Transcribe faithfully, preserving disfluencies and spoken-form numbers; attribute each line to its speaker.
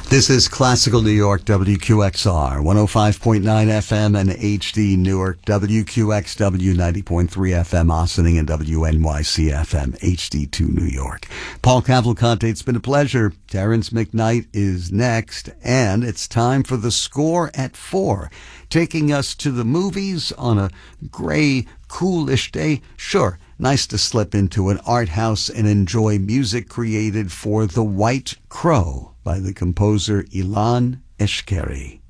Speaker 1: This is Classical New York, W Q X R, one oh five point nine F M and H D Newark, W Q X W ninety point three F M Ossining, and W N Y C F M, H D two New York. Paul Cavalcante, it's been a pleasure. Terrence McKnight is next, and it's time for The Score at four, taking us to the movies on a gray, coolish day. Sure, nice to slip into an art house and enjoy music created for The White Crow by the composer Ilan Eshkeri.